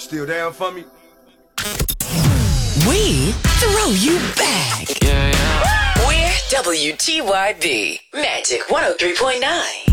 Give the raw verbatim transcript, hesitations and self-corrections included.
Still down for me? We throw you back. Yeah, yeah. We're W T Y B Magic one oh three point nine.